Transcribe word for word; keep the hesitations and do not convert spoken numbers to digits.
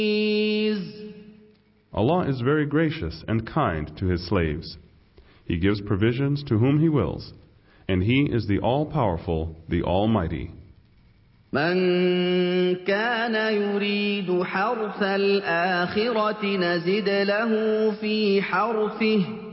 Allah is very gracious and kind to His slaves. He gives provisions to whom He wills, and He is the All-Powerful, the Almighty. من كان يريد حرث الآخرة نزد له في حرثه